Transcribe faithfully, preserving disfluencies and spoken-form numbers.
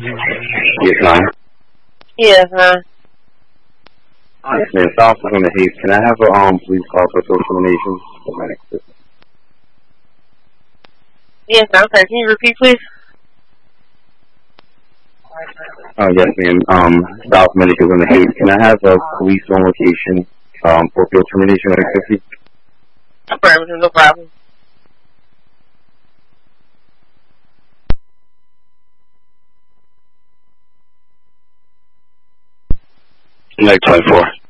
Yes, ma'am. Yes, ma'am. Yes, ma'am. South on the Hayes. Can I have a um police call for social termination? Yes, I'm sorry. Can you repeat, please? Oh, yes, ma'am. Um, South Medical on the Hayes. Can I have a police on location um for field termination at fifty? Affirmative, no problem. Like twenty-four.